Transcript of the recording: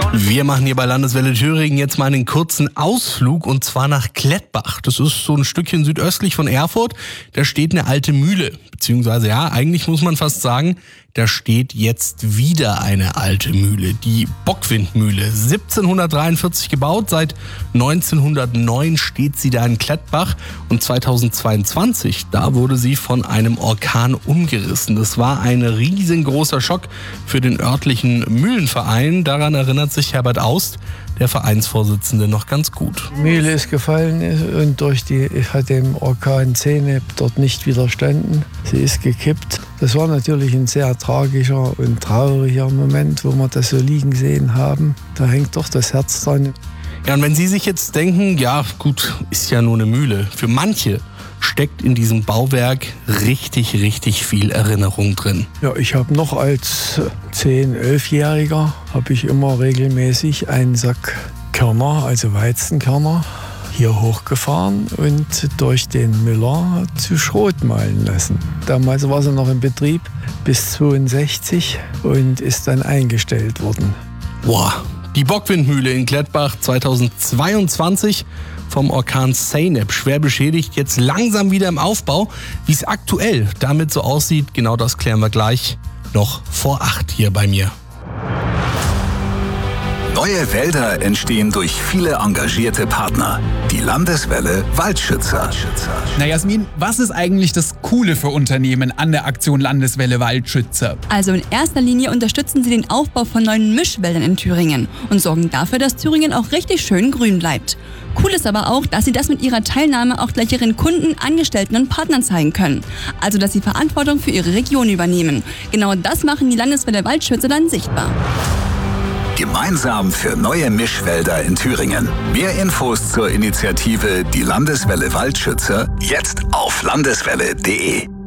Wir machen hier bei Landeswelle Thüringen jetzt mal einen kurzen Ausflug und zwar nach Klettbach. Das ist so ein Stückchen südöstlich von Erfurt. Da steht eine alte Mühle, beziehungsweise ja, eigentlich muss man fast sagen, da steht jetzt wieder eine alte Mühle, die Bockwindmühle. 1743 gebaut, seit 1909 steht sie da in Klettbach und 2022, da wurde sie von einem Orkan umgerissen. Das war ein riesengroßer Schock für den örtlichen Mühlenverein. Daran erinnert sich Herbert Aust, der Vereinsvorsitzende, noch ganz gut. Die Mühle ist gefallen und hat dem Orkan Zeynep dort nicht widerstanden. Sie ist gekippt. Das war natürlich ein sehr tragischer und trauriger Moment, wo wir das so liegen sehen haben. Da hängt doch das Herz dran. Ja, und wenn Sie sich jetzt denken, ja gut, ist ja nur eine Mühle. Für manche steckt in diesem Bauwerk richtig viel Erinnerung drin. Ja, ich habe noch als 10-, 11-Jähriger habe ich immer regelmäßig einen Sack Körner, also Weizenkörner, hier hochgefahren und durch den Müller zu Schrot mahlen lassen. Damals war sie noch in Betrieb bis 62 und ist dann eingestellt worden. Boah, die Bockwindmühle in Klettbach 2022 vom Orkan Zeynep schwer beschädigt, jetzt langsam wieder im Aufbau. Wie es aktuell damit so aussieht, genau das klären wir gleich noch vor 8 hier bei mir. Neue Wälder entstehen durch viele engagierte Partner. Die Landeswelle Waldschützer. Na Jasmin, was ist eigentlich das Coole für Unternehmen an der Aktion Landeswelle Waldschützer? Also in erster Linie unterstützen sie den Aufbau von neuen Mischwäldern in Thüringen und sorgen dafür, dass Thüringen auch richtig schön grün bleibt. Cool ist aber auch, dass sie das mit ihrer Teilnahme auch gleich ihren Kunden, Angestellten und Partnern zeigen können. Also dass sie Verantwortung für ihre Region übernehmen. Genau das machen die Landeswelle Waldschützer dann sichtbar. Gemeinsam für neue Mischwälder in Thüringen. Mehr Infos zur Initiative Die Landeswelle Waldschützer jetzt auf landeswelle.de.